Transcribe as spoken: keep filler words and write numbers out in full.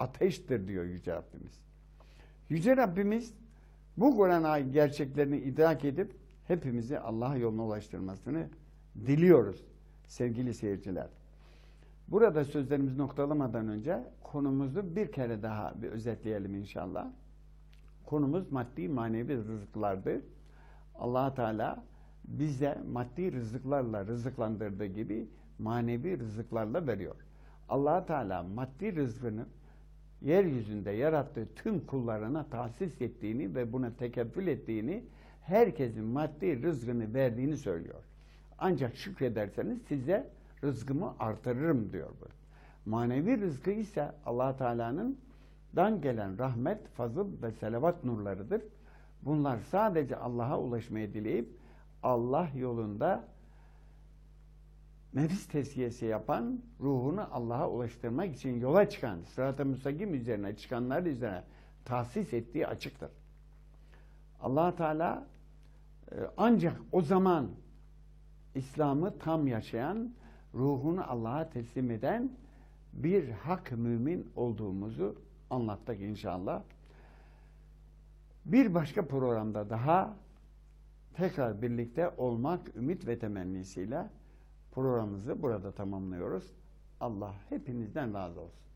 ateştir diyor Yüce Rabbimiz. Yüce Rabbimiz bu Kur'an ayet gerçeklerini idrak edip hepimizi Allah yoluna ulaştırmasını diliyoruz sevgili seyirciler. Burada sözlerimizi noktalamadan önce konumuzu bir kere daha bir özetleyelim inşallah. Konumuz maddi manevi rızıklardı. Allah Teala bize maddi rızıklarla rızıklandırdığı gibi manevi rızıklarla veriyor. Allah Teala maddi rızkını yeryüzünde yarattığı tüm kullarına tahsis ettiğini ve buna tekeffül ettiğini, herkesin maddi rızkını verdiğini söylüyor. Ancak şükrederseniz size rızkımı artırırım diyor bu. Manevi rızkı ise Allah Teala'nın dan gelen rahmet, fazıl ve selavat nurlarıdır. Bunlar sadece Allah'a ulaşmayı dileyip Allah yolunda nefis tezkiyesi yapan, ruhunu Allah'a ulaştırmak için yola çıkan, sırat-ı müstakim üzerine çıkanlar üzerine tahsis ettiği açıktır. Allah Teala ancak o zaman İslam'ı tam yaşayan, ruhunu Allah'a teslim eden bir hak mümin olduğumuzu anlattık inşallah. Bir başka programda daha tekrar birlikte olmak ümit ve temennisiyle programımızı burada tamamlıyoruz. Allah hepinizden razı olsun.